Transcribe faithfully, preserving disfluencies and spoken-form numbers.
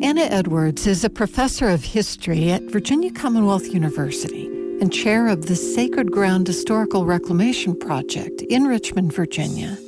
Anna Edwards is a professor of history at Virginia Commonwealth University and chair of the Sacred Ground Historical Reclamation Project in Richmond, Virginia.